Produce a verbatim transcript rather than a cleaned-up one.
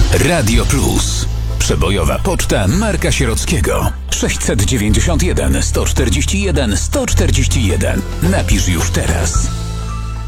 Radio Plus. Przebojowa poczta Marka Sierockiego. sześćset dziewięćdziesiąt jeden sto czterdzieści jeden sto czterdzieści jeden. Napisz już teraz.